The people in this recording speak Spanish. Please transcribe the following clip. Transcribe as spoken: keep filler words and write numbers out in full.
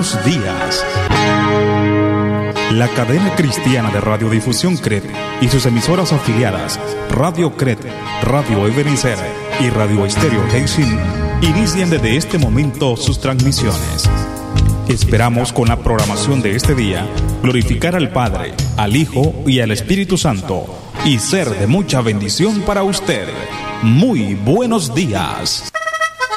buenos días. La cadena cristiana de radiodifusión C R E T y sus emisoras afiliadas Radio C R E T, Radio Ebenezer y Radio Estéreo Hexin inician desde este momento sus transmisiones. Esperamos con la programación de este día glorificar al Padre, al Hijo y al Espíritu Santo y ser de mucha bendición para usted. Muy buenos días.